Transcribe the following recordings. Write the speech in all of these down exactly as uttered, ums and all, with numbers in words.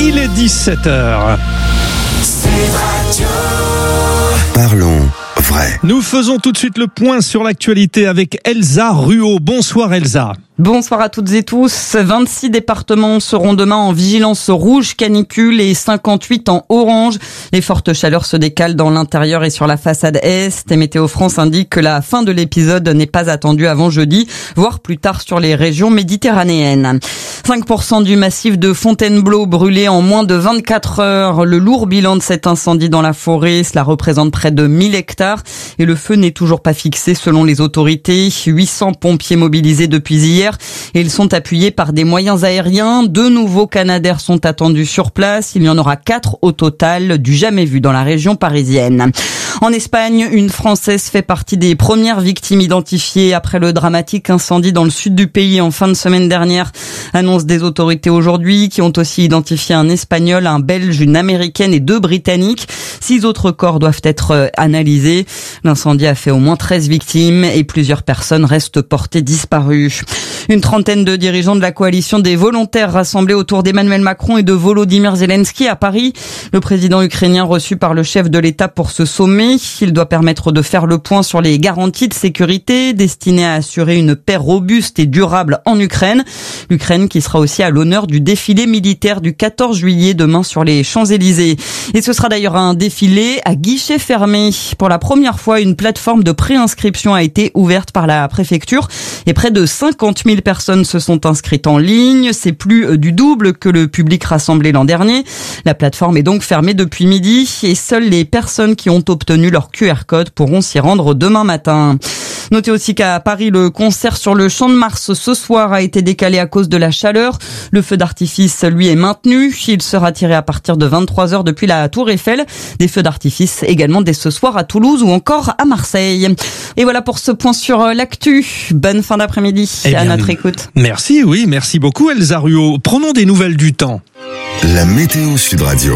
Il est dix-sept heures. Parlons vrai. Nous faisons tout de suite le point sur l'actualité avec Elsa Ruot. Bonsoir Elsa. Bonsoir à toutes et tous. vingt-six départements seront demain en vigilance rouge canicule et cinquante-huit en orange. Les fortes chaleurs se décalent dans l'intérieur et sur la façade est. Et Météo France indique que la fin de l'épisode n'est pas attendue avant jeudi, voire plus tard sur les régions méditerranéennes. cinq pour cent du massif de Fontainebleau brûlé en moins de vingt-quatre heures. Le lourd bilan de cet incendie dans la forêt, cela représente près de mille hectares. Et le feu n'est toujours pas fixé selon les autorités. huit cents pompiers mobilisés depuis hier. Et ils sont appuyés par des moyens aériens. Deux nouveaux Canadair sont attendus sur place. Il y en aura quatre au total, du jamais vu dans la région parisienne. En Espagne, une Française fait partie des premières victimes identifiées après le dramatique incendie dans le sud du pays en fin de semaine dernière. Annonce des autorités aujourd'hui qui ont aussi identifié un Espagnol, un Belge, une Américaine et deux Britanniques. Six autres corps doivent être analysés. L'incendie a fait au moins treize victimes et plusieurs personnes restent portées disparues. Une trentaine de dirigeants de la coalition des volontaires rassemblés autour d'Emmanuel Macron et de Volodymyr Zelensky à Paris. Le président ukrainien reçu par le chef de l'État pour ce sommet. Il doit permettre de faire le point sur les garanties de sécurité destinées à assurer une paix robuste et durable en Ukraine. L'Ukraine qui sera aussi à l'honneur du défilé militaire du quatorze juillet demain sur les Champs-Élysées. Et ce sera d'ailleurs un défilé à guichet fermé. Pour la première fois, une plateforme de préinscription a été ouverte par la préfecture et près de cinquante mille personnes se sont inscrites en ligne. C'est plus du double que le public rassemblé l'an dernier. La plateforme est donc fermée depuis midi et seules les personnes qui ont obtenu leur Q R code pourront s'y rendre demain matin. Notez aussi qu'à Paris, le concert sur le Champ de Mars ce soir a été décalé à cause de la chaleur. Le feu d'artifice, lui, est maintenu. Il sera tiré à partir de vingt-trois heures depuis la Tour Eiffel. Des feux d'artifice également dès ce soir à Toulouse ou encore à Marseille. Et voilà pour ce point sur l'actu. Bonne fin d'après-midi eh à notre écoute. Merci, oui, merci beaucoup Elsa Ruot. Prenons des nouvelles du temps. La météo Sud Radio.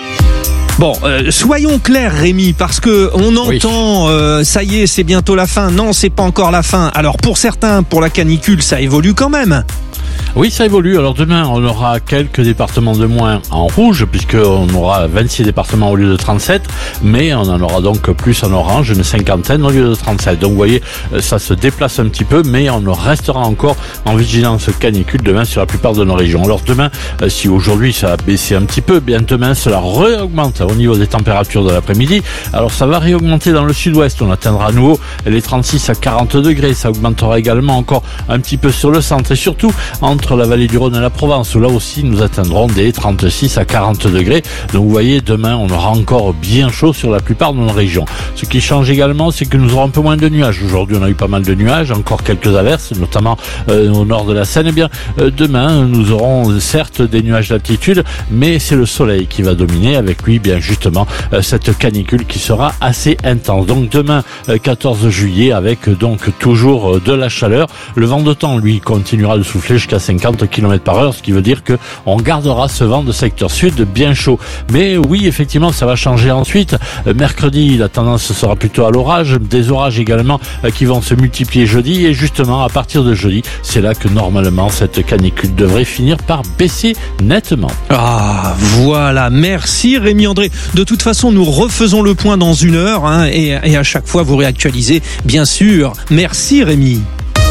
Bon, euh, soyons clairs Rémi, parce que on entend, oui. euh, ça y est, c'est bientôt la fin. Non, c'est pas encore la fin. Alors pour certains, pour la canicule, ça évolue quand même. Oui, ça évolue. Alors demain, on aura quelques départements de moins en rouge, puisqu'on aura vingt-six départements au lieu de trente-sept, mais on en aura donc plus en orange, une cinquantaine au lieu de trente-sept. Donc vous voyez, ça se déplace un petit peu, mais on restera encore en vigilance canicule demain sur la plupart de nos régions. Alors demain, si aujourd'hui ça a baissé un petit peu, bien demain cela réaugmente au niveau des températures de l'après-midi. Alors ça va réaugmenter dans le sud-ouest, on atteindra à nouveau les trente-six à quarante degrés, ça augmentera également encore un petit peu sur le centre et surtout entre la vallée du Rhône et la Provence, où là aussi nous atteindrons des trente-six à quarante degrés. Donc vous voyez, demain on aura encore bien chaud sur la plupart de nos régions. Ce qui change également, c'est que nous aurons un peu moins de nuages. Aujourd'hui on a eu pas mal de nuages, encore quelques averses, notamment euh, au nord de la Seine. Eh bien euh, demain nous aurons certes des nuages d'altitude, mais c'est le soleil qui va dominer, avec lui bien justement euh, cette canicule qui sera assez intense. Donc demain euh, quatorze juillet, avec euh, donc toujours euh, de la chaleur. Le vent de temps lui continuera de souffler jusqu'à cinquante kilomètres par heure, ce qui veut dire que on gardera ce vent de secteur sud bien chaud. Mais oui, effectivement, ça va changer ensuite. Euh, mercredi, la tendance sera plutôt à l'orage, des orages également euh, qui vont se multiplier jeudi, et justement à partir de jeudi, c'est là que normalement cette canicule devrait finir par baisser nettement. Ah, voilà, merci Rémi André. De toute façon, nous refaisons le point dans une heure, hein, et, et à chaque fois vous réactualisez, bien sûr. Merci Rémi.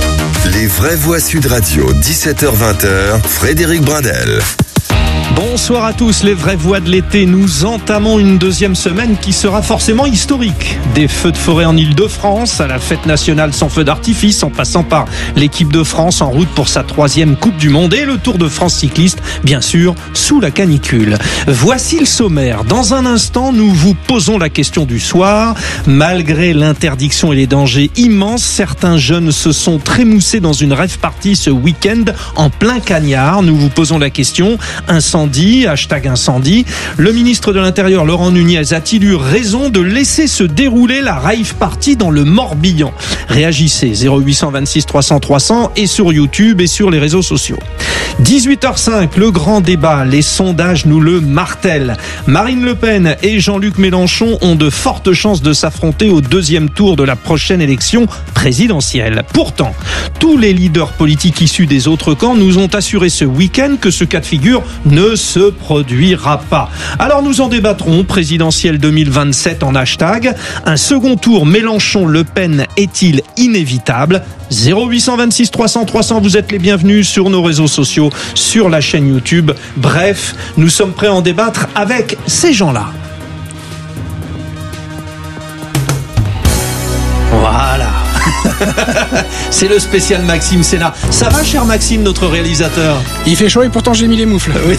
Les vraies voix Sud Radio, dix-sept heures vingt, Frédéric Brindel. Bonsoir à tous, les vraies voix de l'été. Nous entamons une deuxième semaine qui sera forcément historique. Des feux de forêt en Île-de-France, à la fête nationale sans feu d'artifice, en passant par l'équipe de France en route pour sa troisième Coupe du Monde, et le Tour de France cycliste, bien sûr, sous la canicule. Voici le sommaire. Dans un instant, nous vous posons la question du soir. Malgré l'interdiction et les dangers immenses, certains jeunes se sont trémoussés dans une rave party ce week-end en plein cagnard. Nous vous posons la question. Incendie, hashtag incendie. Le ministre de l'Intérieur, Laurent Nunez, a-t-il eu raison de laisser se dérouler la rave party dans le Morbihan? Réagissez, zéro huit cent vingt-six trois cents trois cents, et sur YouTube et sur les réseaux sociaux. dix-huit heures cinq, le grand débat. Les sondages nous le martèlent. Marine Le Pen et Jean-Luc Mélenchon ont de fortes chances de s'affronter au deuxième tour de la prochaine élection présidentielle. Pourtant, tous les leaders politiques issus des autres camps nous ont assuré ce week-end que ce cas de figure ne ne se produira pas. Alors nous en débattrons, présidentielle deux mille vingt-sept en hashtag. Un second tour Mélenchon-Le Pen est-il inévitable ? zéro huit cent vingt-six trois cents trois cents, vous êtes les bienvenus sur nos réseaux sociaux, sur la chaîne YouTube. Bref, nous sommes prêts à en débattre avec ces gens-là. Voilà. C'est le spécial Maxime Sénat. Ça va, cher Maxime, notre réalisateur ? Il fait chaud et pourtant j'ai mis les moufles. Oui.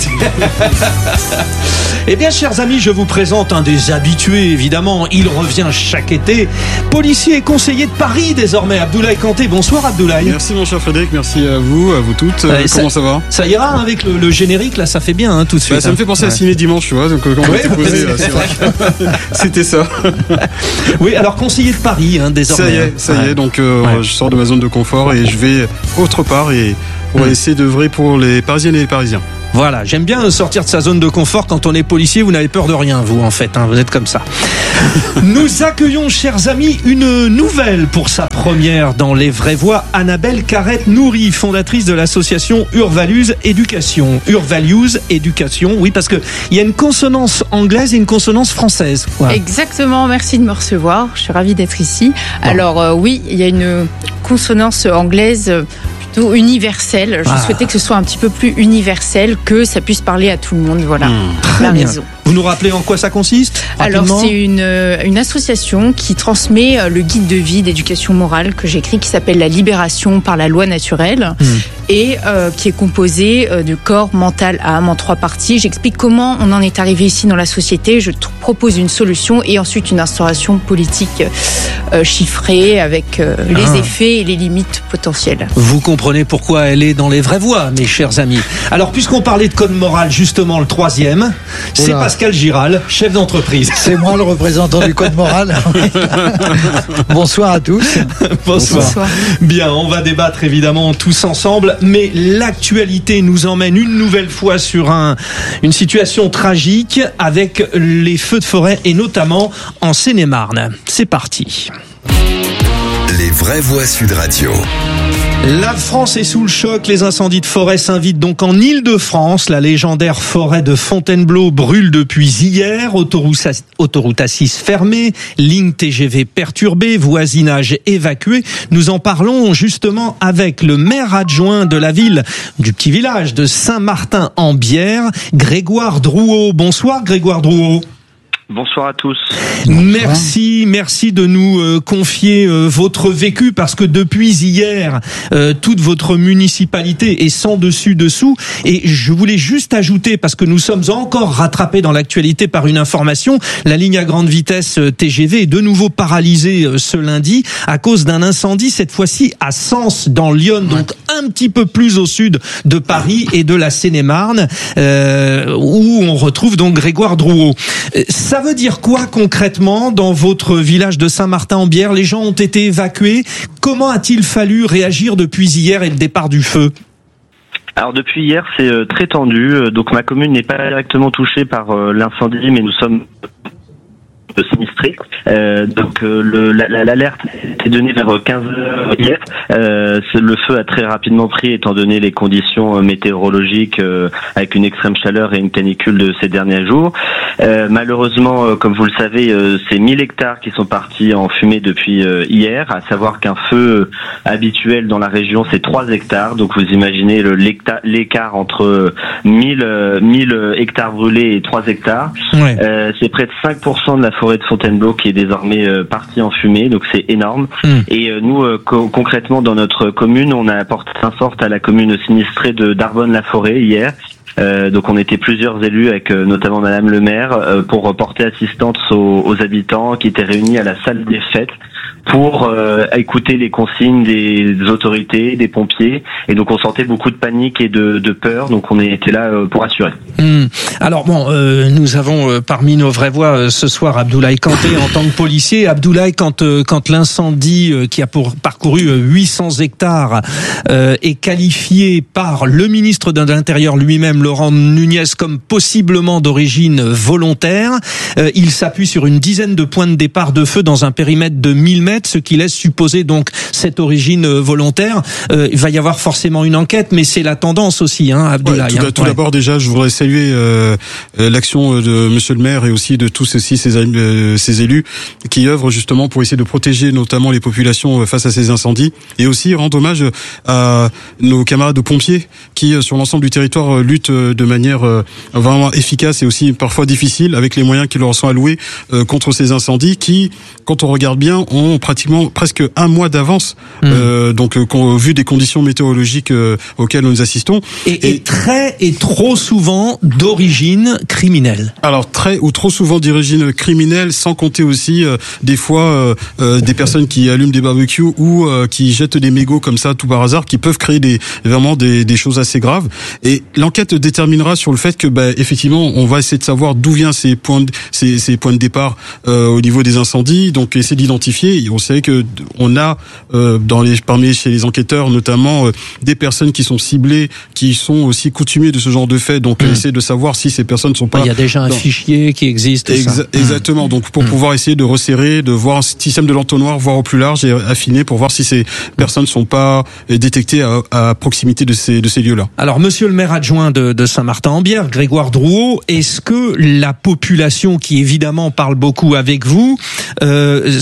Eh bien, chers amis, je vous présente un des habitués, évidemment. Il revient chaque été. Policier et conseiller de Paris, désormais. Abdoulaye Kanté. Bonsoir, Abdoulaye. Merci, mon cher Frédéric. Merci à vous, à vous toutes. Ouais, Comment ça, ça va ? Ça ira hein, avec le, le générique, là, ça fait bien, hein, tout de suite. Bah, ça me fait penser hein. à Ciné Dimanche, tu vois. Donc, quand on oui, s'est posé, là, c'est vrai que c'était ça. Oui, alors, conseiller de Paris, hein, désormais. Ça y est, ça y est. Ouais. Donc, euh, Ouais. je sors de ma zone de confort et je vais autre part et on va Mmh. essayer d'œuvrer pour les Parisiennes et les Parisiens. Voilà, j'aime bien sortir de sa zone de confort quand on est policier. Vous n'avez peur de rien, vous, en fait. Hein, vous êtes comme ça. Nous accueillons, chers amis, une nouvelle pour sa première dans Les Vraies Voix. Annabelle Carrette-Nourry, fondatrice de l'association Urvalues Éducation. Urvalues Éducation, oui, parce qu'il y a une consonance anglaise et une consonance française. Quoi. Exactement, merci de me recevoir. Je suis ravie d'être ici. Bon. Alors, euh, oui, il y a une consonance anglaise. Euh, plutôt universel. Je ah. souhaitais que ce soit un petit peu plus universel, que ça puisse parler à tout le monde. Voilà, mmh. la bien. raison. Vous nous rappelez en quoi ça consiste ? Alors, c'est une, une association qui transmet le guide de vie d'éducation morale que j'écris, qui s'appelle La Libération par la loi naturelle, mmh. et euh, qui est composée de corps, mental, âme, en trois parties. J'explique comment on en est arrivé ici dans la société. Je t- propose une solution et ensuite une instauration politique euh, chiffrée avec euh, ah. les effets et les limites potentielles. Vous comprenez pourquoi elle est dans Les Vraies Voix, mes chers amis. Alors, puisqu'on parlait de code moral, justement, le troisième, c'est Pascal Giral, chef d'entreprise. C'est moi le représentant du code moral. Bonsoir à tous. Bonsoir. Bonsoir. Bien, on va débattre évidemment tous ensemble, mais l'actualité nous emmène une nouvelle fois sur un, une situation tragique avec les feux de forêt et notamment en Seine-et-Marne. C'est parti. Les Vraies Voix Sud Radio. La France est sous le choc. Les incendies de forêt s'invitent donc en Île-de-France. La légendaire forêt de Fontainebleau brûle depuis hier. Autoroute A six fermée, ligne T G V perturbée, voisinage évacué. Nous en parlons justement avec le maire adjoint de la ville, du petit village de Saint-Martin-en-Bière, Grégoire Drouot. Bonsoir Grégoire Drouot. Bonsoir à tous. Merci, merci de nous euh, confier euh, votre vécu parce que depuis hier, euh, toute votre municipalité est sans dessus dessous. Et je voulais juste ajouter, parce que nous sommes encore rattrapés dans l'actualité par une information, la ligne à grande vitesse euh, T G V est de nouveau paralysée euh, ce lundi à cause d'un incendie, cette fois-ci à Sens dans l'Yonne, donc un petit peu plus au sud de Paris et de la Seine-et-Marne, euh, où on retrouve donc Grégoire Drouot. Ça Ça veut dire quoi concrètement dans votre village de Saint-Martin-en-Bière ? Les gens ont été évacués. Comment a-t-il fallu réagir depuis hier et le départ du feu ? Alors depuis hier, c'est très tendu. Donc ma commune n'est pas directement touchée par l'incendie, mais nous sommes sinistrés. Euh, donc euh, le, la, l'alerte est donnée vers quinze heures hier. Euh, le feu a très rapidement pris étant donné les conditions météorologiques euh, avec une extrême chaleur et une canicule de ces derniers jours. Euh, malheureusement, euh, comme vous le savez, euh, c'est mille hectares qui sont partis en fumée depuis euh, hier, à savoir qu'un feu habituel dans la région, c'est trois hectares. Donc vous imaginez le, l'écart entre mille, mille hectares brûlés et trois hectares. Ouais. Euh, c'est près de cinq pour cent de la forêt de Fontainebleau qui est désormais euh, partie en fumée, donc c'est énorme. Mmh. Et euh, nous, euh, co- concrètement, dans notre commune, on a apporté main forte à la commune sinistrée de Darbonne-la-Forêt hier. Euh, donc on était plusieurs élus avec euh, notamment Madame le maire euh, pour porter assistance aux, aux habitants qui étaient réunis à la salle des fêtes pour euh, écouter les consignes des autorités, des pompiers, et donc on sentait beaucoup de panique et de, de peur, donc on était là euh, pour assurer. Mmh. Alors bon, euh, nous avons euh, parmi nos vraies voix euh, ce soir Abdoulaye Kanté en tant que policier. Abdoulaye, quand euh, quand l'incendie euh, qui a pour, parcouru euh, huit cents hectares euh, est qualifié par le ministre de l'Intérieur lui-même, présume Laurent Nunez comme possiblement d'origine volontaire. Euh, il s'appuie sur une dizaine de points de départ de feu dans un périmètre de mille mètres, ce qui laisse supposer donc cette origine volontaire. Euh, il va y avoir forcément une enquête, mais c'est la tendance aussi, hein, Abdoulaye. Ouais, tout, hein, tout ouais. d'abord, déjà, je voudrais saluer euh, l'action de Monsieur le maire et aussi de tous aussi ces, euh, ces élus qui œuvrent justement pour essayer de protéger notamment les populations face à ces incendies, et aussi rendre hommage à nos camarades de pompiers qui, sur l'ensemble du territoire, luttent de manière vraiment efficace et aussi parfois difficile avec les moyens qui leur sont alloués euh, contre ces incendies qui, quand on regarde bien, ont pratiquement presque un mois d'avance, mmh. euh, donc euh, vu des conditions météorologiques euh, auxquelles nous assistons. Et, et, et très et trop souvent d'origine criminelle. Alors très ou trop souvent d'origine criminelle, sans compter aussi euh, des fois euh, euh, des personnes qui allument des barbecues ou euh, qui jettent des mégots comme ça tout par hasard, qui peuvent créer des vraiment des, des choses assez graves. Et l'enquête déterminera sur le fait que, bah, effectivement, on va essayer de savoir d'où viennent ces points, de, ces, ces points de départ euh, au niveau des incendies. Donc, essayer d'identifier. On sait que on a euh, dans les parmi chez les enquêteurs notamment euh, des personnes qui sont ciblées, qui sont aussi coutumiers de ce genre de fait. Donc, mmh. essayer de savoir si ces personnes sont pas. Il y a déjà un dans... fichier qui existe. Exa- ça. Exactement. Donc, pour mmh. pouvoir essayer de resserrer, de voir un système de l'entonnoir, voir au plus large et affiner pour voir si ces personnes sont pas détectées à, à proximité de ces de ces lieux-là. Alors, Monsieur le maire adjoint de, de Saint-Martin-en-Bière, Grégoire Drouot, est-ce que la population qui évidemment parle beaucoup avec vous euh,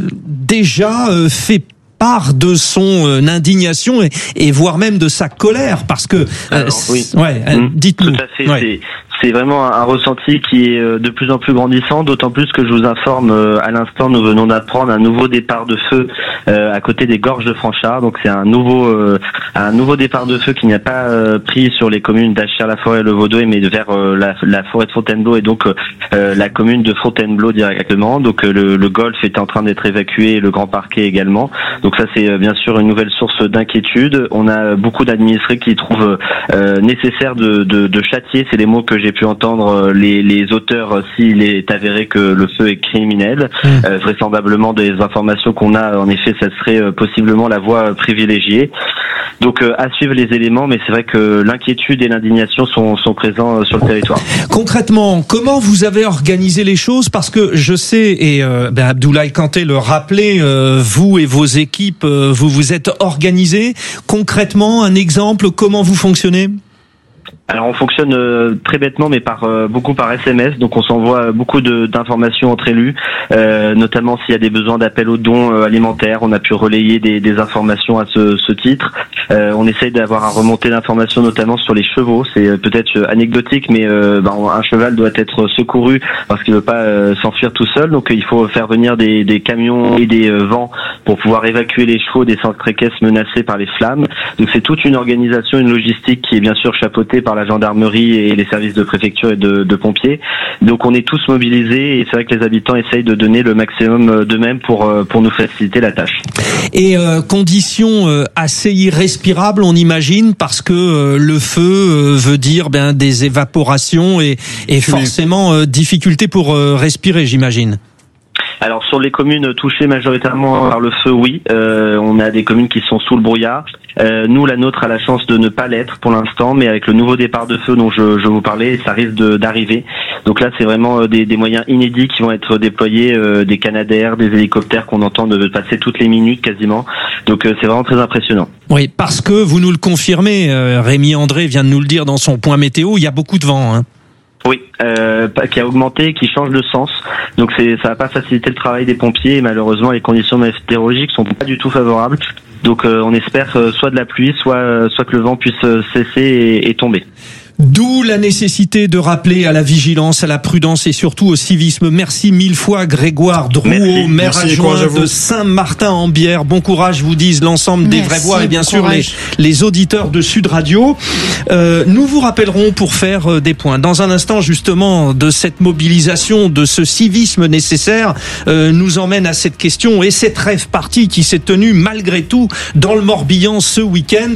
déjà euh, fait part de son euh, indignation et, et voire même de sa colère, parce que euh, Alors, oui. ouais, mmh. dites-nous. Tout à fait. Ouais. C'est... C'est vraiment un ressenti qui est de plus en plus grandissant, d'autant plus que je vous informe, à l'instant, nous venons d'apprendre un nouveau départ de feu euh, à côté des gorges de Franchard. Donc c'est un nouveau euh, un nouveau départ de feu qui n'a pas euh, pris sur les communes d'Achères-la-Forêt et Le Vaudois, mais vers euh, la, la forêt de Fontainebleau et donc euh, la commune de Fontainebleau directement. Donc euh, le, le golfe est en train d'être évacué, et le Grand Parquet également. Donc ça c'est euh, bien sûr une nouvelle source d'inquiétude. On a beaucoup d'administrés qui trouvent euh, nécessaire de, de, de châtier, c'est les mots que j'ai pu entendre, les, les auteurs s'il est avéré que le feu est criminel. Mmh. Euh, vraisemblablement des informations qu'on a, en effet, ça serait euh, possiblement la voie privilégiée. Donc euh, à suivre les éléments, mais c'est vrai que l'inquiétude et l'indignation sont, sont présents euh, sur le territoire. Concrètement, comment vous avez organisé les choses? Parce que je sais, et euh, ben Abdoulaye Kanté le rappelait, euh, vous et vos équipes, euh, vous vous êtes organisés. Concrètement, un exemple, comment vous fonctionnez? Alors on fonctionne euh, très bêtement, mais par euh, beaucoup par S M S. Donc on s'envoie beaucoup de, d'informations entre élus, euh, notamment s'il y a des besoins d'appel aux dons euh, alimentaires. On a pu relayer des, des informations à ce, ce titre. Euh, on essaye d'avoir un remontée d'informations, notamment sur les chevaux. C'est euh, peut-être anecdotique, mais euh, ben, un cheval doit être secouru parce qu'il ne veut pas euh, s'enfuir tout seul. Donc il faut faire venir des, des camions et des euh, vents pour pouvoir évacuer les chevaux des centres équestres menacés par les flammes. Donc c'est toute une organisation, une logistique qui est bien sûr chapeautée par la gendarmerie et les services de préfecture et de, de pompiers. Donc on est tous mobilisés et c'est vrai que les habitants essayent de donner le maximum d'eux-mêmes pour pour nous faciliter la tâche. Et euh, conditions euh, assez irrespirables, on imagine, parce que euh, le feu euh, veut dire ben des évaporations et, et forcément euh, difficulté pour euh, respirer, j'imagine. Alors sur les communes touchées majoritairement par le feu, oui, euh, on a des communes qui sont sous le brouillard. Euh, nous, la nôtre a la chance de ne pas l'être pour l'instant, mais avec le nouveau départ de feu dont je, je vous parlais, ça risque de, d'arriver. Donc là, c'est vraiment des, des moyens inédits qui vont être déployés, euh, des Canadair, des hélicoptères qu'on entend de passer toutes les minutes quasiment. Donc euh, c'est vraiment très impressionnant. Oui, parce que vous nous le confirmez, euh, Rémi André vient de nous le dire dans son point météo, il y a beaucoup de vent, hein. Oui, euh, qui a augmenté, qui change de sens. Donc c'est, ça va pas faciliter le travail des pompiers. Et malheureusement, les conditions météorologiques sont pas du tout favorables. Donc euh, on espère euh, soit de la pluie, soit euh, soit que le vent puisse euh, cesser et, et tomber. D'où la nécessité de rappeler à la vigilance, à la prudence et surtout au civisme. Merci mille fois Grégoire Drouot, maire adjoint de Saint-Martin-en-Bière. Bon courage, vous disent l'ensemble des vraies voix et bien sûr les, les auditeurs de Sud Radio. Euh, nous vous rappellerons pour faire des points. Dans un instant, justement, de cette mobilisation, de ce civisme nécessaire, euh, nous emmène à cette question et cette rêve partie qui s'est tenue malgré tout dans le Morbihan ce week-end.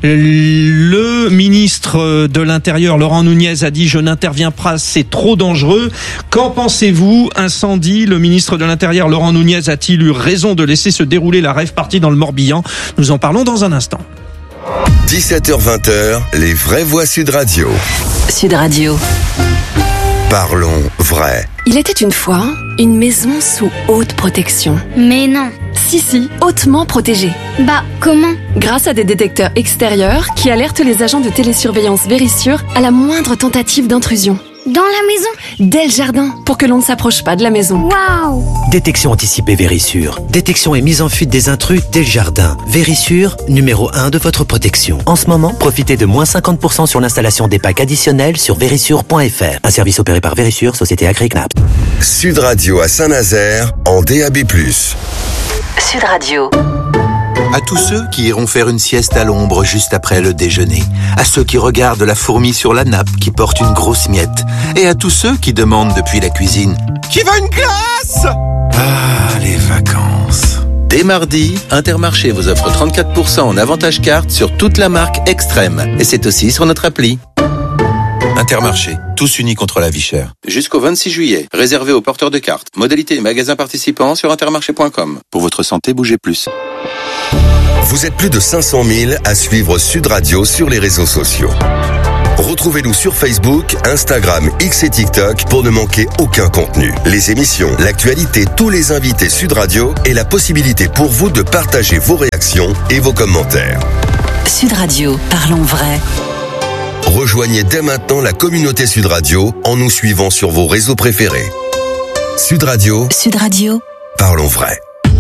Le ministre de l'Intérieur Laurent Nunez a dit « Je n'interviens pas, c'est trop dangereux ». Qu'en pensez-vous? Incendie, le ministre de l'Intérieur Laurent Nunez a-t-il eu raison de laisser se dérouler la rave party dans le Morbihan? Nous en parlons dans un instant. dix-sept heures vingt, les vraies voix Sud Radio. Sud Radio. Parlons vrai. Il était une fois une maison sous haute protection. Mais non. Si, si, hautement protégée. Bah, comment ? Grâce à des détecteurs extérieurs qui alertent les agents de télésurveillance Vérissure à la moindre tentative d'intrusion. Dans la maison ? Dès le jardin, pour que l'on ne s'approche pas de la maison. Waouh ! Détection anticipée Vérissure. Détection et mise en fuite des intrus dès le jardin. Vérissure, numéro un de votre protection. En ce moment, profitez de moins cinquante pour cent sur l'installation des packs additionnels sur vérissure point f r. Un service opéré par Vérissure, société Agricnap. Sud Radio à Saint-Nazaire en D A B plus. Sud Radio. À tous ceux qui iront faire une sieste à l'ombre juste après le déjeuner. À ceux qui regardent la fourmi sur la nappe qui porte une grosse miette. Et à tous ceux qui demandent depuis la cuisine « Qui veut une glace ?» Ah, les vacances. Dès mardi, Intermarché vous offre trente-quatre pour cent en avantage carte sur toute la marque Extrême. Et c'est aussi sur notre appli. Intermarché, tous unis contre la vie chère. Jusqu'au vingt-six juillet, réservé aux porteurs de cartes. Modalités et magasins participants sur intermarché point com. Pour votre santé, bougez plus. Vous êtes plus de cinq cent mille à suivre Sud Radio sur les réseaux sociaux. Retrouvez-nous sur Facebook, Instagram, X et TikTok pour ne manquer aucun contenu. Les émissions, l'actualité, tous les invités Sud Radio et la possibilité pour vous de partager vos réactions et vos commentaires. Sud Radio, parlons vrai. Rejoignez dès maintenant la communauté Sud Radio en nous suivant sur vos réseaux préférés. Sud Radio. Sud Radio. Parlons vrai.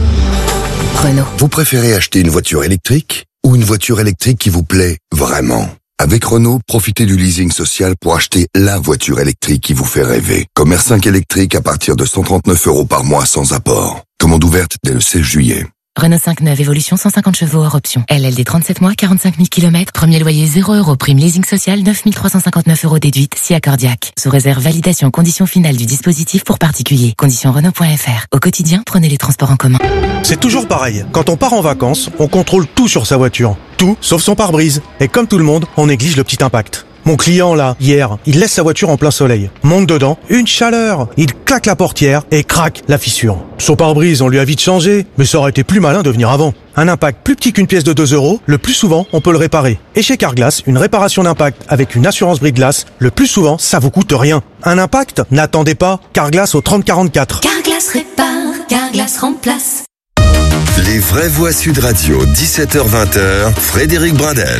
Renault. Vous préférez acheter une voiture électrique ou une voiture électrique qui vous plaît vraiment ? Avec Renault, profitez du leasing social pour acheter la voiture électrique qui vous fait rêver. Comme R cinq électrique à partir de cent trente-neuf euros par mois sans apport. Commande ouverte dès le seize juillet. Renault cinq neuf Évolution cent cinquante chevaux hors option. L L D trente-sept mois, quarante-cinq mille kilomètres. Premier loyer zéro euros. Prime leasing social neuf mille trois cent cinquante-neuf euros déduite si accordiaque. Sous réserve validation condition finale du dispositif pour particulier. Conditions Renault point f r. Au quotidien, prenez les transports en commun. C'est toujours pareil. Quand on part en vacances, on contrôle tout sur sa voiture. Tout, sauf son pare-brise. Et comme tout le monde, on néglige le petit impact. Mon client, là, hier, il laisse sa voiture en plein soleil. Monte dedans, une chaleur. Il claque la portière et craque la fissure. Son pare-brise, on lui a vite changé, mais ça aurait été plus malin de venir avant. Un impact plus petit qu'une pièce de deux euros, le plus souvent, on peut le réparer. Et chez Carglass, une réparation d'impact avec une assurance brise-glace, le plus souvent, ça vous coûte rien. Un impact? N'attendez pas. Carglass au trente quarante-quatre. Carglass répare, Carglass remplace. Les vraies voix Sud Radio, dix-sept heures vingt, Frédéric Brindel.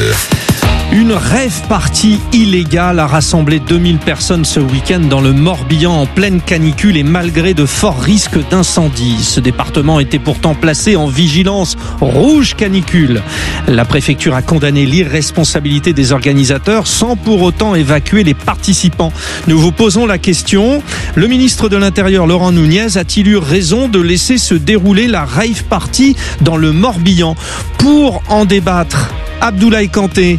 Une rave party illégale a rassemblé deux mille personnes ce week-end dans le Morbihan en pleine canicule et malgré de forts risques d'incendie. Ce département était pourtant placé en vigilance rouge canicule. La préfecture a condamné l'irresponsabilité des organisateurs sans pour autant évacuer les participants. Nous vous posons la question, le ministre de l'Intérieur Laurent Nunez a-t-il eu raison de laisser se dérouler la rave party dans le Morbihan? Pour en débattre, Abdoulaye Kanté,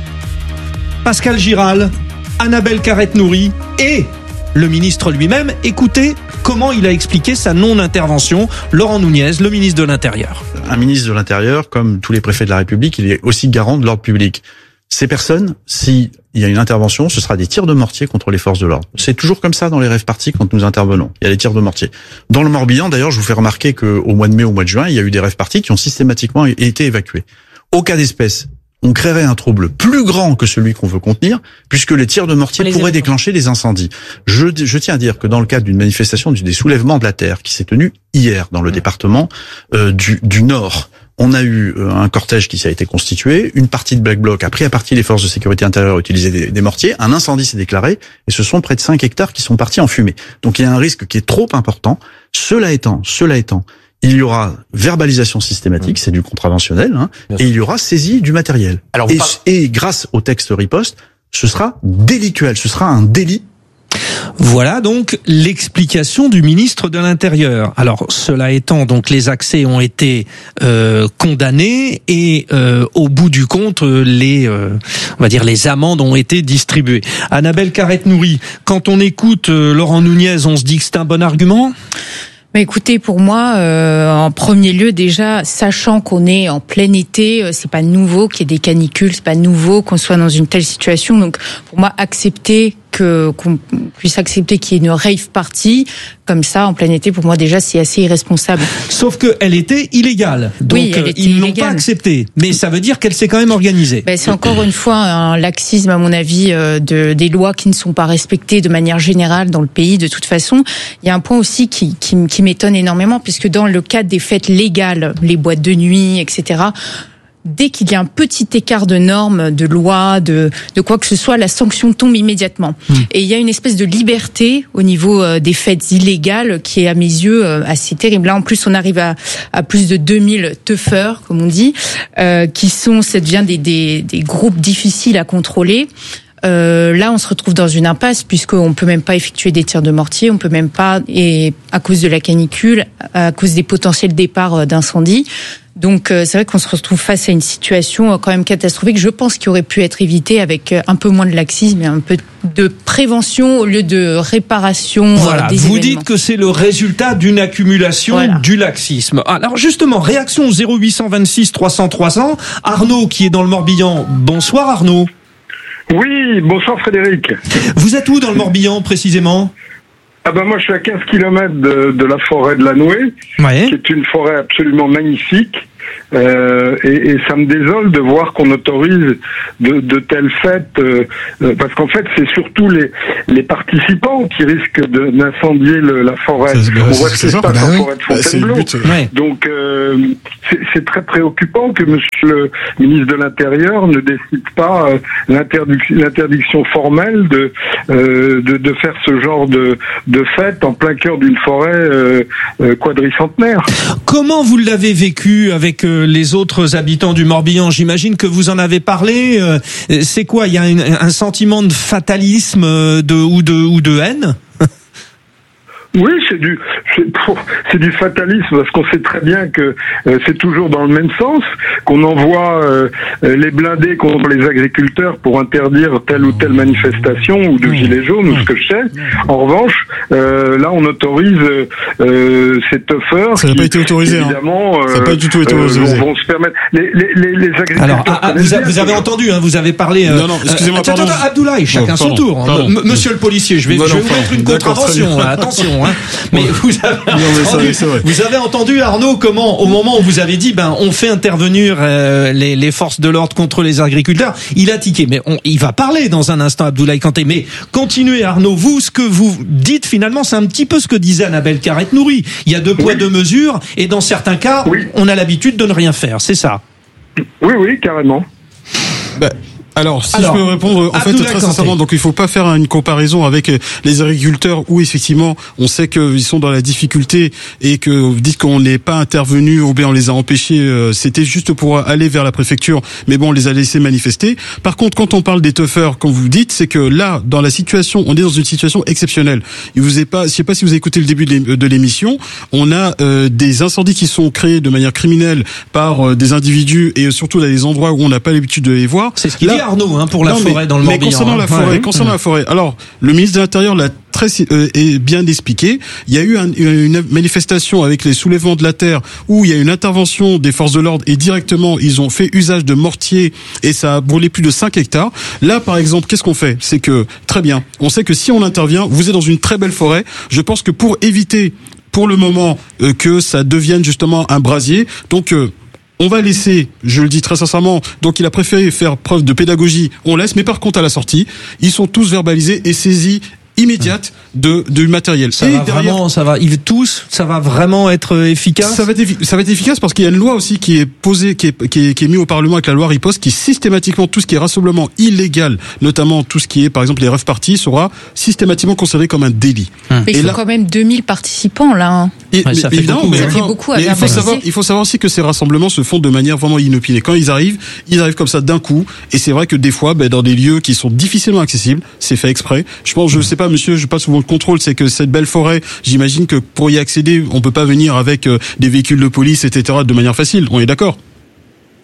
Pascal Giral, Annabelle Carrette-Nouri et le ministre lui-même. Écoutez comment il a expliqué sa non-intervention. Laurent Nunez, le ministre de l'Intérieur. Un ministre de l'Intérieur, comme tous les préfets de la République, il est aussi garant de l'ordre public. Ces personnes, s'il y a une intervention, ce sera des tirs de mortier contre les forces de l'ordre. C'est toujours comme ça dans les rave parties quand nous intervenons. Il y a des tirs de mortier. Dans le Morbihan, d'ailleurs, je vous fais remarquer qu'au mois de mai, au mois de juin, il y a eu des rave parties qui ont systématiquement été évacuées. Au cas d'espèce, on créerait un trouble plus grand que celui qu'on veut contenir, puisque les tirs de mortier pourraient déclencher des incendies. Je, je tiens à dire que dans le cadre d'une manifestation des soulèvements de la terre qui s'est tenue hier dans le département euh, du, du Nord, on a eu un cortège qui s'est été constitué, une partie de Black Bloc a pris à partie les forces de sécurité intérieure à utiliser des, des mortiers, un incendie s'est déclaré, et ce sont près de cinq hectares qui sont partis en fumée. Donc il y a un risque qui est trop important. Cela étant, cela étant, il y aura verbalisation systématique, c'est du contraventionnel, hein, et il y aura saisie du matériel. Alors, et, par... et grâce au texte riposte, ce sera délictuel, ce sera un délit. Voilà donc l'explication du ministre de l'Intérieur. Alors cela étant, donc les accès ont été euh, condamnés et euh, au bout du compte, les euh, on va dire les amendes ont été distribuées. Annabelle Carrette-Nouri, quand on écoute euh, Laurent Nunez, on se dit que c'est un bon argument ? Bah écoutez, pour moi, euh, en premier lieu, déjà, sachant qu'on est en plein été, euh, c'est pas nouveau qu'il y ait des canicules, c'est pas nouveau qu'on soit dans une telle situation. Donc, pour moi, accepter que qu'on, puisse accepter qu'il y ait une rave party comme ça en plein été. Pour moi, déjà, c'est assez irresponsable. Sauf que elle était illégale, donc oui, elle était ils l'ont illégale. pas acceptée. Mais ça veut dire qu'elle s'est quand même organisée. Ben, c'est encore une fois un laxisme, à mon avis, euh, de, des lois qui ne sont pas respectées de manière générale dans le pays. De toute façon, il y a un point aussi qui, qui, qui m'étonne énormément, puisque dans le cadre des fêtes légales, les boîtes de nuit, et cetera, dès qu'il y a un petit écart de normes, de loi, de, de quoi que ce soit, la sanction tombe immédiatement. Mmh. Et il y a une espèce de liberté au niveau euh, des fêtes illégales qui est à mes yeux euh, assez terrible. Là, en plus, on arrive à, à plus de deux mille teufeurs, comme on dit, euh, qui sont, ça devient des, des, des groupes difficiles à contrôler. Euh, là, on se retrouve dans une impasse puisqu'on peut même pas effectuer des tirs de mortier, on peut même pas, et à cause de la canicule, à cause des potentiels départs d'incendie. Donc euh, c'est vrai qu'on se retrouve face à une situation euh, quand même catastrophique. Je pense qu'il aurait pu être évité avec euh, un peu moins de laxisme et un peu de prévention au lieu de réparation. Voilà, euh, des vous événements. dites que c'est le résultat d'une accumulation Voilà. du laxisme. Alors justement, réaction au zéro huit cent vingt-six trois cents trois cents. Arnaud qui est dans le Morbihan. Bonsoir Arnaud. Oui, bonsoir Frédéric. Vous êtes où dans le Morbihan précisément ? Ah ben moi je suis à quinze kilomètres de, de la forêt de la Nouée, ouais. qui est une forêt absolument magnifique. Euh, et, et ça me désole de voir qu'on autorise de, de telles fêtes, euh, parce qu'en fait c'est surtout les, les participants qui risquent de, d'incendier le, la forêt. C'est, On c'est, voit ce c'est qui se ça, passe bah en oui. forêt de Bah, c'est le Fontainebleau. but, ouais. Donc euh, c'est, c'est très préoccupant que Monsieur le ministre de l'Intérieur ne décide pas euh, l'interdiction, l'interdiction formelle de, euh, de de faire ce genre de, de fête en plein cœur d'une forêt euh, euh, quadricentenaire. Comment vous l'avez vécu avec euh, les autres habitants du Morbihan ? J'imagine que vous en avez parlé. Euh, c'est quoi ? Il y a une, un sentiment de fatalisme euh, de, ou, de, ou de haine ? Oui, c'est du c'est, c'est du fatalisme parce qu'on sait très bien que euh, c'est toujours dans le même sens qu'on envoie euh, les blindés contre les agriculteurs pour interdire telle ou telle manifestation ou de gilets jaunes ou ce que je sais. En revanche, euh, là on autorise euh, ces teufeurs. Ça n'a pas été autorisé. Évidemment, hein. Ça n'a pas du tout été autorisé. Euh, vont, vont se permettre. Les, les, les, les agriculteurs. Alors, ah, vous, a, vous avez entendu, hein, vous avez parlé. Euh, non, non, excusez-moi, euh, pardon. Abdoulaye, chacun non, son pardon, tour. pardon. M- Monsieur le policier, je vais, non, je vais non, vous mettre une contravention. Hein, attention. Hein. Mais vous avez, non, mais entendu, ça, c'est vous avez entendu Arnaud comment, au moment où vous avez dit, ben, on fait intervenir euh, les, les forces de l'ordre contre les agriculteurs, il a tiqué. Mais on, il va parler dans un instant, Abdoulaye Kanté. Mais continuez, Arnaud. Vous, ce que vous dites finalement, c'est un petit peu ce que disait Annabelle Carrette-Nourry. Il y a deux poids, oui. deux mesures, et dans certains cas, oui. on a l'habitude de ne rien faire. C'est ça. Oui, oui, carrément. Bah. Alors, si Alors, je peux répondre, en fait, très sincèrement, donc il faut pas faire une comparaison avec les agriculteurs où effectivement, on sait qu'ils sont dans la difficulté et que vous dites qu'on n'est pas intervenu ou bien on les a empêchés. C'était juste pour aller vers la préfecture, mais bon, on les a laissés manifester. Par contre, quand on parle des teufeurs, comme vous dites, c'est que là, dans la situation, on est dans une situation exceptionnelle. Il vous est pas, je sais pas si vous avez écouté le début de l'émission, on a euh, des incendies qui sont créés de manière criminelle par euh, des individus et surtout dans des endroits où on n'a pas l'habitude de les voir. C'est ce qu'il dit Arnaud, hein, pour la non, forêt mais, dans le Morbihan. Mais concernant la forêt, ouais, concernant ouais. la forêt. Alors, le ministre de l'Intérieur l'a très euh, est bien expliqué. Il y a eu un, une manifestation avec les soulèvements de la terre où il y a une intervention des forces de l'ordre et directement ils ont fait usage de mortiers et ça a brûlé plus de cinq hectares. Là, par exemple, qu'est-ce qu'on fait ? C'est que très bien. On sait que si on intervient, vous êtes dans une très belle forêt. Je pense que pour éviter, pour le moment, euh, que ça devienne justement un brasier, donc. Euh, On va laisser, je le dis très sincèrement, donc il a préféré faire preuve de pédagogie, on laisse, mais par contre à la sortie, ils sont tous verbalisés et saisis immédiate de du matériel. Ça et va derrière, vraiment, ça va, ils tous, ça va vraiment être efficace. Ça va être, effi- ça va être efficace parce qu'il y a une loi aussi qui est posée, qui est, qui est, qui est mise au Parlement avec la loi Riposte, qui systématiquement tout ce qui est rassemblement illégal, notamment tout ce qui est, par exemple, les rave parties, sera systématiquement considéré comme un délit. Mais et il faut là, quand même deux mille participants là. Hein. Et, ouais, mais, ça fait évidemment, beaucoup, mais, ça fait beaucoup à mais il faut savoir, il faut savoir aussi que ces rassemblements se font de manière vraiment inopinée. Quand ils arrivent, ils arrivent comme ça d'un coup, et c'est vrai que des fois, ben, dans des lieux qui sont difficilement accessibles, c'est fait exprès. Je pense, je sais pas, monsieur, je passe souvent le contrôle, c'est que cette belle forêt, j'imagine que pour y accéder, on peut pas venir avec euh, des véhicules de police, et cetera, de manière facile. On est d'accord?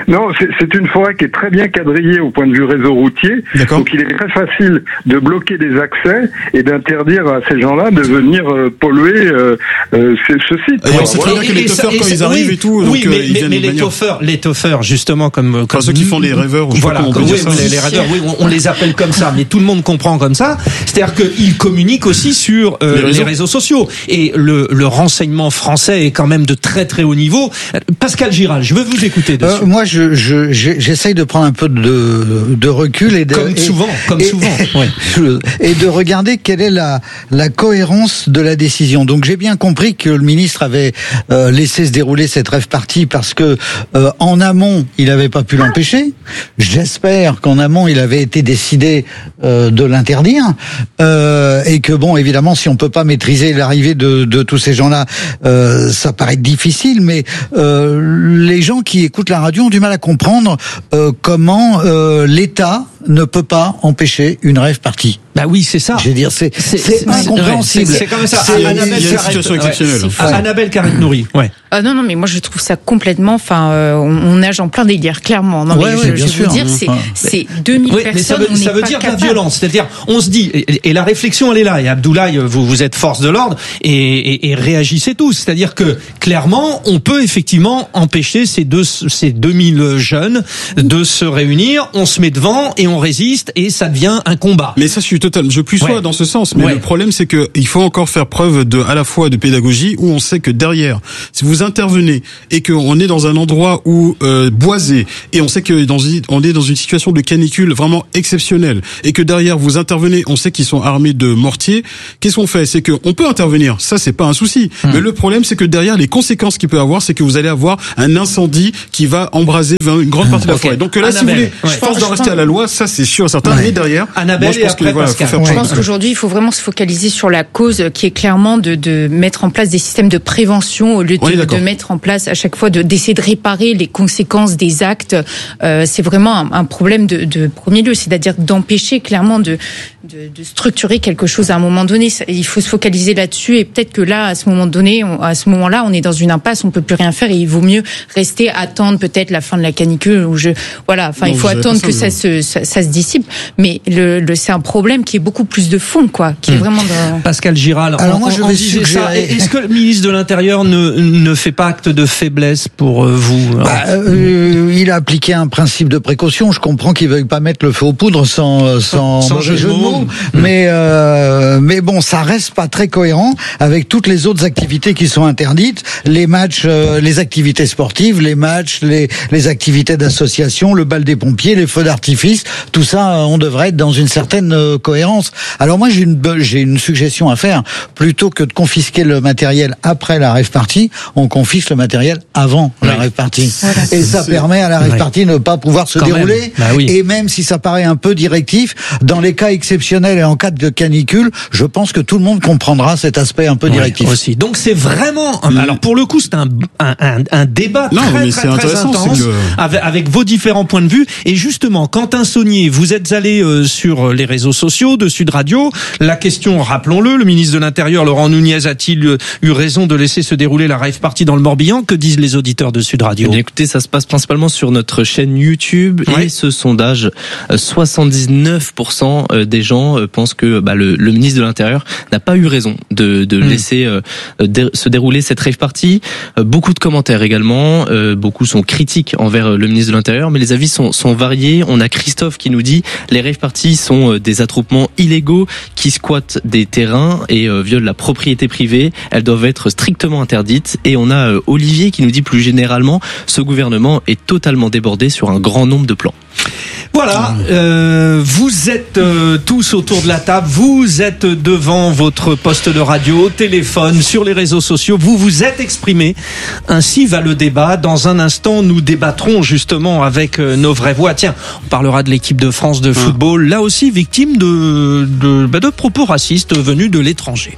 Non, c'est, c'est une forêt qui est très bien quadrillée au point de vue réseau routier. D'accord. Donc il est très facile de bloquer des accès et d'interdire à ces gens-là de venir euh, polluer euh, euh, ce, ce site. Et on sait très bien que les toffeurs, quand ils arrivent oui, et tout, oui, donc, mais, euh, ils mais, viennent mais de les manière- toffeurs, les toffeurs, justement, comme, comme Enfin, ceux qui font les rêveurs, ou je sais voilà, pas comment on comme, peut oui, dire ça. les, les rêveurs, oui, on, on les appelle comme ça, mais tout le monde comprend comme ça. C'est-à-dire qu'ils communiquent aussi sur euh, Les réseaux. les réseaux sociaux. Et le, le renseignement français est quand même de très très haut niveau. Pascal Giral, je veux vous écouter dessus. Euh, moi, je, je, j'ai- j'essaye de prendre un peu de, de recul et de, Comme et- souvent, comme et- souvent. Ouais. je- et de regarder quelle est la, la cohérence de la décision. Donc, j'ai bien compris que le ministre avait euh, laissé se dérouler cette rêve partie parce que euh, en amont, il n'avait pas pu l'empêcher. J'espère qu'en amont, il avait été décidé euh, de l'interdire euh, et que bon, évidemment, si on peut pas maîtriser l'arrivée de, de tous ces gens-là, euh, ça paraît difficile. Mais euh, les gens qui écoutent la radio ont du mal à comprendre euh, comment euh, l'État ne peut pas empêcher une rêve partie. Bah oui, c'est ça. Je veux dire, c'est C'est- c'est c'est- incompréhensible. C'est c'est comme ça. C'est- Annabelle il y a une Carrette- situation exceptionnelle. ouais. Ah, Annabelle Carrette-Nourry, ouais. Ah non, non, mais moi je trouve ça complètement. Enfin, euh, on, on nage en plein délire, clairement. Non, Ouais, mais ouais, je, bien je sûr. veux dire, c'est, Ouais. c'est deux mille Oui, personnes. mais ça veut, on ça n'est veut pas dire de la capable. violence. C'est-à-dire, on se dit, et, et la réflexion elle est là. Et Abdoulaye, vous, vous êtes force de l'ordre et, et, et réagissez tous. C'est-à-dire que clairement, on peut effectivement empêcher ces deux, ces deux mille jeunes de se réunir. On se met devant et on résiste et ça devient un combat. Mais ça, je suis totalement, je plus sois Ouais. dans ce sens. Mais Ouais. le problème, c'est que il faut encore faire preuve de, à la fois de pédagogie, où on sait que derrière, si vous intervenez et qu'on est dans un endroit où euh, boisé, et on sait que dans une- on est dans une situation de canicule vraiment exceptionnelle, et que derrière vous intervenez, on sait qu'ils sont armés de mortiers. Qu'est-ce qu'on fait? C'est que on peut intervenir, ça c'est pas un souci. Hmm. Mais le problème, c'est que derrière, les conséquences qu'il peut avoir, c'est que vous allez avoir un incendie qui va embraser une grande partie de la Ok. forêt. Donc là, si vous Annabelle, voulez, ouais. je pense d'en rester à la loi, ça c'est sûr et certain. Ouais. Mais derrière, Annabelle moi, je et pense après que voilà, faut Pascal. faire Je preuve. pense qu'aujourd'hui, il faut vraiment se focaliser sur la cause qui est clairement de, de mettre en place des systèmes de prévention au lieu On est de, d'accord. de mettre en place à chaque fois de d'essayer de réparer les conséquences des actes. Euh, c'est vraiment un, un problème de, de premier lieu, c'est-à-dire d'empêcher clairement de, de, de structurer quelque chose à un moment donné. Ça- Il faut se focaliser là-dessus et peut-être que là, à ce moment donné, on- à ce moment-là, on est dans une impasse, on peut plus rien faire et il vaut mieux rester attendre peut-être la fin de la canicule ou je voilà. Enfin, Non, il faut vous avez attendre pas que ça, ça se ça, ça se dissipe. Mais le, le c'est un problème qui est beaucoup plus de fond, quoi, qui est vraiment dans... Pascal Giral, Alors on, moi, je on vais disait ça. suggérer- Est-ce que le ministre de l'Intérieur ne, ne fait pas acte de faiblesse pour euh, vous? Bah, euh, il a appliqué un principe de précaution. Je comprends qu'il veuille pas mettre le feu aux poudres sans sans, Sans mauvais jeu de jeu de mots. mots. Mais euh, mais bon, ça reste pas très cohérent avec toutes les autres activités qui sont interdites, les matchs, euh, les activités sportives, les matchs, les les activités d'association, le bal des pompiers, les feux d'artifice. Tout ça, euh, on devrait être dans une certaine euh, cohérence. Alors moi, j'ai une be- j'ai une suggestion à faire. Plutôt que de confisquer le matériel après la rave party, on confisque le matériel avant la rave party. Et ça C'est- permet à la rave Ouais. party de ne pas pouvoir se Quand même. dérouler. Bah oui. Et même si ça paraît un peu directif, dans les cas exceptionnels et en cas de canicule, je pense que tout le monde comprendra cet aspect un peu Ouais, directif. aussi. Donc c'est vraiment. Alors pour le coup, c'est un, un, un, un débat Non, très mais très c'est très intéressant, intense c'est que- avec, avec vos différents points de vue. Et justement, Quentin Saunier, vous êtes allé euh, sur les réseaux sociaux de Sud Radio. La question, rappelons-le, le ministre de l'Intérieur Laurent Nunez a-t-il euh, eu raison de laisser se dérouler la rave party dans le Morbihan? Que disent les auditeurs de Sud Radio? Eh bien, écoutez, ça se passe principalement sur notre chaîne YouTube Ouais. et ce sondage, euh, soixante-dix-neuf pour cent des gens euh, pensent que bah, le, le ministre de l'Intérieur n'a pas eu raison de, de Mm. laisser euh, dé- se dérouler cette rave party. Euh, beaucoup de commentaires également, euh, beaucoup sont critiques envers euh, le ministre de l'Intérieur, mais les avis sont, sont variés. On a Christophe qui nous dit les rave parties sont euh, des attroupements illégaux qui squattent des terrains et euh, violent la propriété privée. Elles doivent être strictement interdites. Et on a euh, Olivier qui nous dit plus généralement, ce gouvernement est totalement débordé sur un grand nombre de plans. Voilà, euh, vous êtes euh, tous autour de la table, vous êtes devant votre poste de radio, téléphone, sur les réseaux sociaux, vous vous êtes exprimés. Ainsi va le débat. Dans un instant, nous débattrons justement avec euh, nos vraies voix. Tiens, on parlera de l'équipe de France de football, là aussi victime de, de, bah, de propos racistes venus de l'étranger.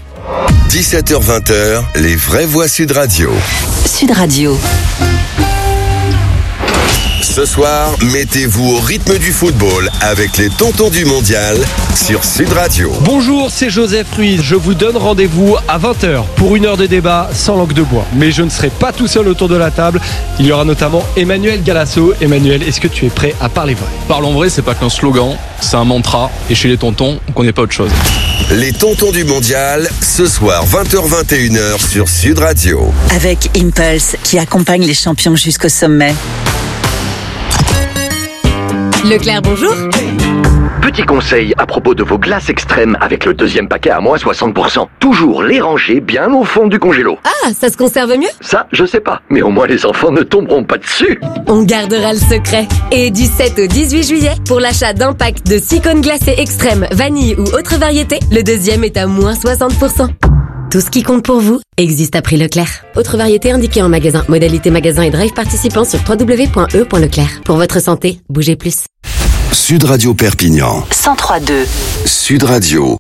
dix-sept heures vingt, les vraies voix Sud Radio. Sud Radio. Ce soir, mettez-vous au rythme du football avec les Tontons du Mondial sur Sud Radio. Bonjour, c'est Joseph Ruiz. Je vous donne rendez-vous à vingt heures pour une heure de débat sans langue de bois. Mais je ne serai pas tout seul autour de la table. Il y aura notamment Emmanuel Galasso. Emmanuel, est-ce que tu es prêt à parler vrai? Parlons vrai, c'est pas qu'un slogan, c'est un mantra. Et chez les tontons, on connaît pas autre chose. Les Tontons du Mondial, ce soir vingt heures vingt et une heures sur Sud Radio. Avec Impulse, qui accompagne les champions jusqu'au sommet. Leclerc, bonjour. Petit conseil à propos de vos glaces extrêmes avec le deuxième paquet à moins soixante pour cent. Toujours les ranger bien au fond du congélo. Ah, ça se conserve mieux? Ça, je sais pas. Mais au moins les enfants ne tomberont pas dessus. On gardera le secret. Et du sept au dix-huit juillet, pour l'achat d'un pack de six cônes glacés extrêmes, vanille ou autre variété, le deuxième est à moins soixante pour cent. Tout ce qui compte pour vous existe à prix Leclerc. Autre variété indiquée en magasin. Modalité magasin et drive participant sur w w w point e point leclerc. Pour votre santé, bougez plus. Sud Radio Perpignan. cent trois deux. Sud Radio.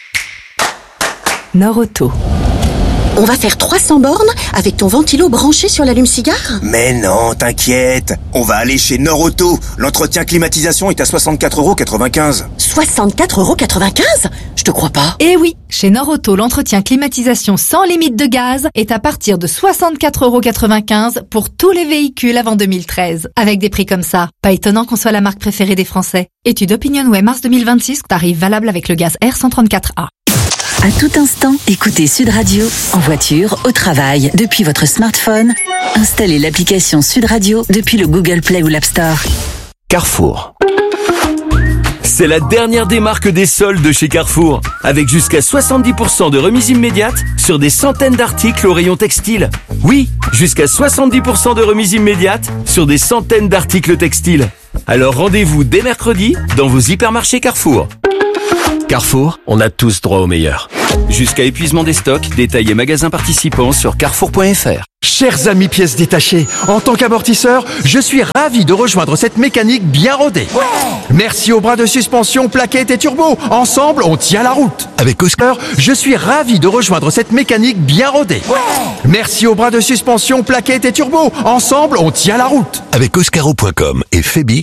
Nord-Auto. On va faire trois cents bornes avec ton ventilo branché sur l'allume-cigare? Mais non, t'inquiète. On va aller chez Nord-Auto. L'entretien climatisation est à soixante-quatre euros quatre-vingt-quinze. soixante-quatre euros quatre-vingt-quinze? Je te crois pas. Eh oui, chez Nord-Auto, l'entretien climatisation sans limite de gaz est à partir de soixante-quatre euros quatre-vingt-quinze pour tous les véhicules avant deux mille treize. Avec des prix comme ça, pas étonnant qu'on soit la marque préférée des Français. Étude OpinionWay mars deux mille vingt-six, tarif valable avec le gaz R cent trente-quatre A. À tout instant, écoutez Sud Radio, en voiture, au travail, depuis votre smartphone. Installez l'application Sud Radio depuis le Google Play ou l'App Store. Carrefour. C'est la dernière des marques des soldes de chez Carrefour, avec jusqu'à soixante-dix pour cent de remise immédiate sur des centaines d'articles au rayon textile. Oui, jusqu'à soixante-dix pour cent de remise immédiate sur des centaines d'articles textiles. Alors rendez-vous dès mercredi dans vos hypermarchés Carrefour. Carrefour, on a tous droit au meilleur. Jusqu'à épuisement des stocks, détails et magasins participants sur carrefour point f r. Chers amis pièces détachées, en tant qu'amortisseur, je suis ravi de rejoindre cette mécanique bien rodée. Ouais. Merci aux bras de suspension, plaquettes et turbo. Ensemble, on tient la route. Avec Oscar, je suis ravi de rejoindre cette mécanique bien rodée. Ouais. Merci aux bras de suspension, plaquettes et turbo. Ensemble, on tient la route. Avec Oscaro point com et Febi,